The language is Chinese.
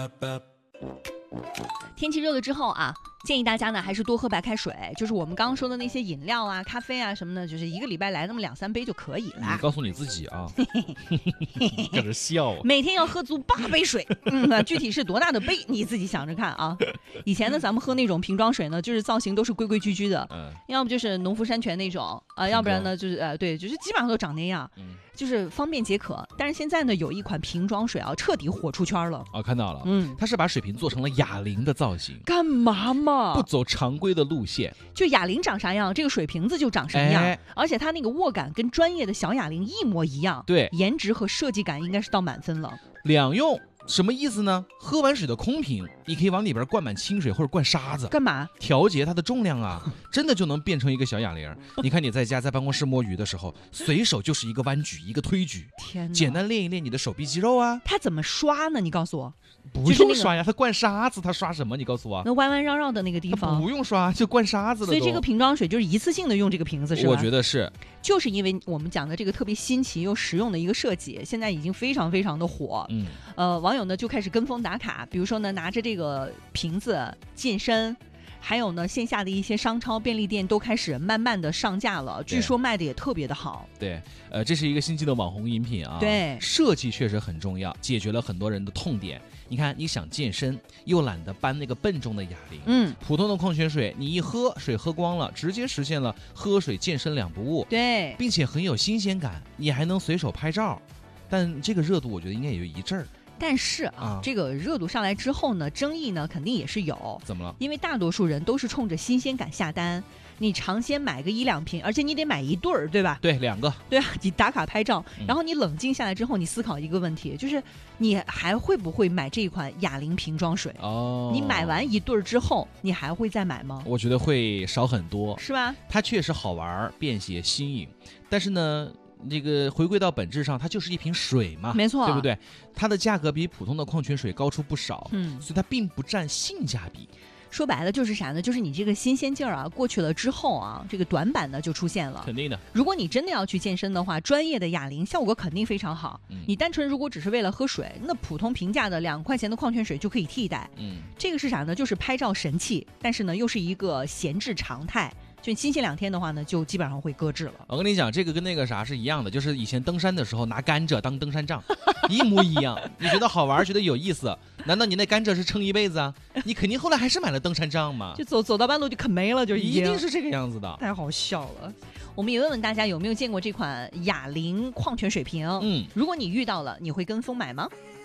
天气热了之后啊，建议大家呢还是多喝白开水，就是我们刚刚说的那些饮料啊、咖啡啊什么的，就是一个礼拜来那么2-3杯就可以了。 你告诉你自己啊，搁这笑。 每天要喝足8杯水，具体是多大的杯你自己想着看啊。以前呢，咱们喝那种瓶装水呢，就是造型都是规规矩矩的，要不就是农夫山泉那种要不然呢就是对，就是基本上都长那样，就是方便解渴。但是现在呢，有一款瓶装水啊，彻底火出圈了。 看到了，它是把水瓶做成了哑铃的造型， 干嘛嘛？ 不走常规的路线， 就哑铃长啥样，这个水瓶子就长什么样，而且它那个握感跟专业的小哑铃一模一样， 对， 颜值和设计感应该是到满分了。 两用什么意思呢？喝完水的空瓶，你可以往里边灌满清水或者灌沙子， 干嘛？ 调节它的重量啊，真的就能变成一个小哑铃。你看你在家在办公室摸鱼的时候，随手就是一个弯举，一个推举， 天哪， 简单练一练你的手臂肌肉啊。 它怎么刷呢？你告诉我。 不用刷呀，它灌沙子，它刷什么？你告诉我。 那弯弯绕绕的那个地方不用刷，就灌沙子了。 所以这个瓶装水就是一次性的用这个瓶子是吧？ 我觉得是， 就是因为我们讲的这个特别新奇又实用的一个设计，现在已经非常非常的火。网友呢就开始跟风打卡，比如说呢拿着这个瓶子健身。还有呢，线下的一些商超、便利店都开始慢慢的上架了，据说卖的也特别的好。 对，这是一个新奇的网红饮品啊。 对， 设计确实很重要，解决了很多人的痛点。你看，你想健身又懒得搬那个笨重的哑铃，普通的矿泉水你一喝，水喝光了，直接实现了喝水健身两不误。 对， 并且很有新鲜感，你还能随手拍照。但这个热度，我觉得应该也就一阵儿。 但是这个热度上来之后呢，争议呢肯定也是有。 怎么了？ 因为大多数人都是冲着新鲜感下单，你尝鲜买个1-2瓶，而且你得买一对儿，对吧？ 对，2个。 对啊，你打卡拍照，然后你冷静下来之后，你思考一个问题，就是你还会不会买这款哑铃瓶装水？你买完一对儿之后，你还会再买吗？ 我觉得会少很多， 是吧？ 它确实好玩、便携、新颖，但是呢。这个回归到本质上，它就是一瓶水嘛， 没错， 对不对？它的价格比普通的矿泉水高出不少，所以它并不占性价比。 说白了就是啥呢？就是你这个新鲜劲儿啊过去了之后啊，这个短板呢就出现了。 肯定的。 如果你真的要去健身的话，专业的哑铃效果肯定非常好。你单纯如果只是为了喝水，那普通平价的2块钱的矿泉水就可以替代。这个是啥呢？就是拍照神器，但是呢又是一个闲置常态。就新鲜2天的话呢，就基本上会搁置了。 我跟你讲，这个跟那个啥是一样的，就是以前登山的时候拿甘蔗当登山杖，一模一样。你觉得好玩，觉得有意思，难道你那甘蔗是撑一辈子啊？你肯定后来还是买了登山杖嘛？ 就走到半路就啃没了，就一定是这个样子的。 太好笑了。我们也问问大家有没有见过这款哑铃矿泉水瓶？如果你遇到了，你会跟风买吗？